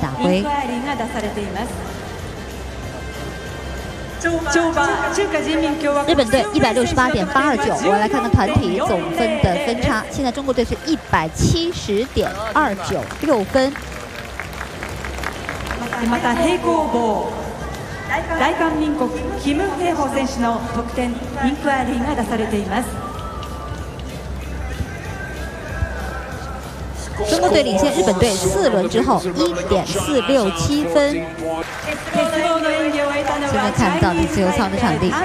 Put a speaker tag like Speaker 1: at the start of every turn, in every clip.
Speaker 1: 打归。日本队168.829，我来看看团体总分的分差。现在中国队是170.296分。
Speaker 2: また平行棒、大韓民国キム・ヘイホ選手の得点インクワイリーが出されています。
Speaker 1: 中国队领先日本队4轮之后1.467分。现在看到的自由操的场地。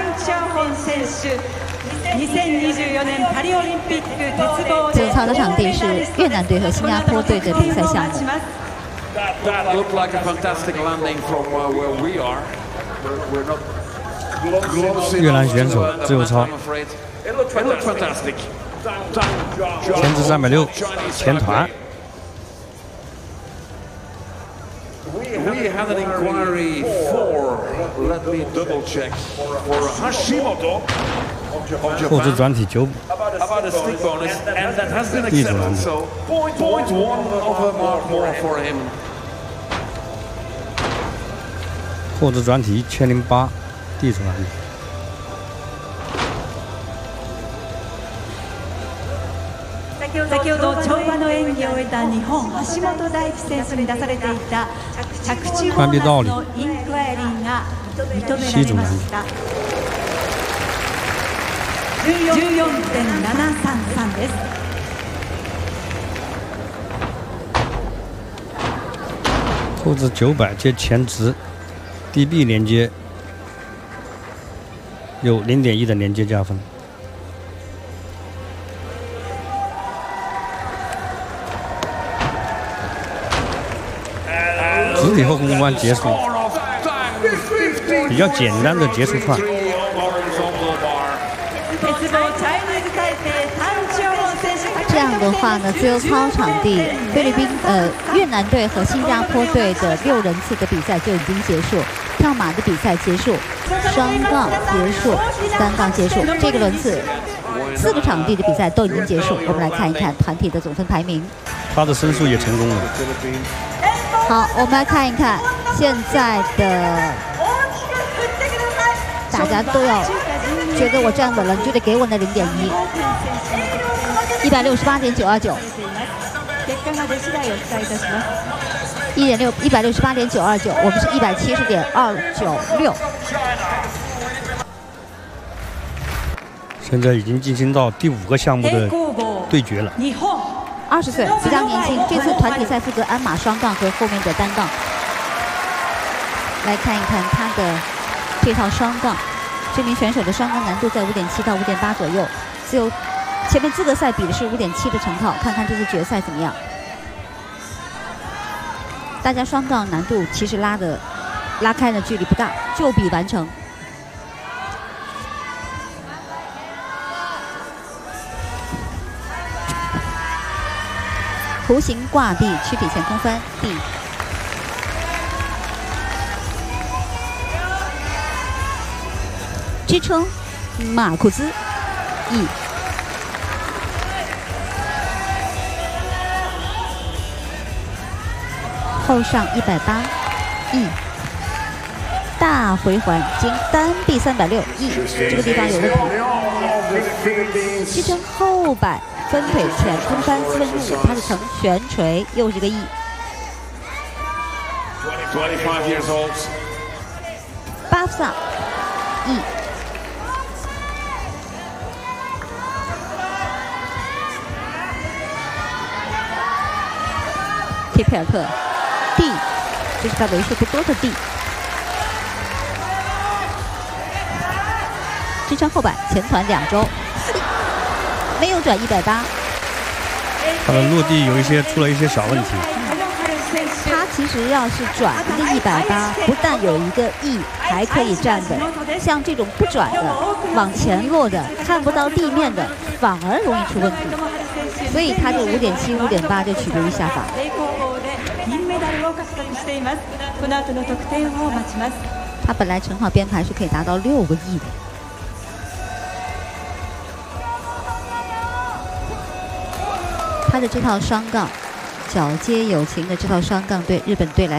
Speaker 1: 自由操的场地是越南队和新加坡队的比赛项目。
Speaker 3: That looked like a fantastic landing from where we are. We're not close.
Speaker 4: 越南选手自由操，
Speaker 3: It looked fantastic.
Speaker 4: 前置360，前团。
Speaker 3: We had an inquiry for, let me double check, for Hashimoto.
Speaker 4: 后置转体9。
Speaker 3: About a stick bonus, and that has been accepted. So 0.1 of a mark more for him.
Speaker 4: 后置转体1008，地出来的。
Speaker 2: 先ほど跳馬の演技を終えた日本橋本大輝選手に出されていた着地ボーナスのインクワイリーが認められました。14.733 です。
Speaker 4: 后置900接前直 ，DB 连接有0.1的连接加分。 直体后空翻结束，比较简单的结束串。
Speaker 1: 这样的话呢，自由操场地，越南队和新加坡队的6人次的比赛就已经结束，跳马的比赛结束，双杠结束，单杠结束，这个轮次4个场地的比赛都已经结束。我们来看一看团体的总分排名。
Speaker 4: 他的申诉也成功了。
Speaker 1: 好，我们来看一看现在的，大家都要觉得我站稳了，你就得给我那0.1。168.929。168.929，我们是170.296。
Speaker 4: 现在已经进行到第5个项目的对决了。
Speaker 1: 20岁，比较年轻。这次团体赛负责鞍马双杠和后面的单杠。来看一看他的这套双杠，这名选手的双杠难度在5.7到5.8左右。前面资格赛比的是5.7的成套，看看这次决赛怎么样。大家双杠难度其实拉开的距离不大，就比完成。 弧形挂地，躯体前空翻地，支撑马库兹 E， 后上180 E， 大回环经单臂360 E， 这个地方有问题，支撑后摆。 分腿前空翻4分之5，它是呈悬垂，又是个 E。巴夫萨 E。提佩尔特 D， 这是他为数不多的 D。支撑后摆前团2周。 没有转180，
Speaker 4: 他的落地出了一些小问题。
Speaker 1: 他其实要是转一个180，不但有一个 E 还可以站的，像这种不转的、往前落的、看不到地面的，反而容易出问题。所以他就5.7、5.8就取决于下法。他本来成号编排是可以达到6个E的。 他的这套双杠，皎洁有情的这套双杠对日本队来。